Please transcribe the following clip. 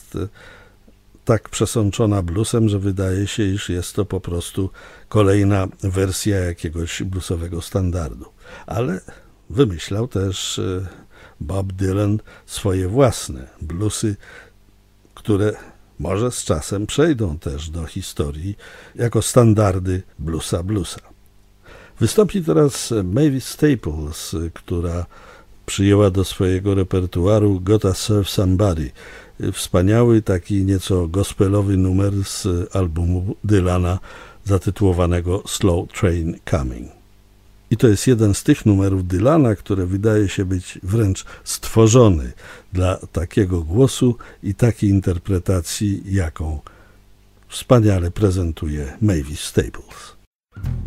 jest tak przesączona bluesem, że wydaje się, iż jest to po prostu kolejna wersja jakiegoś bluesowego standardu. Ale wymyślał też Bob Dylan swoje własne bluesy, które może z czasem przejdą też do historii jako standardy bluesa. Wystąpi teraz Mavis Staples, która przyjęła do swojego repertuaru Gotta Serve Somebody. Wspaniały, taki nieco gospelowy numer z albumu Dylana zatytułowanego Slow Train Coming. I to jest jeden z tych numerów Dylana, które wydaje się być wręcz stworzony dla takiego głosu i takiej interpretacji, jaką wspaniale prezentuje Mavis Staples.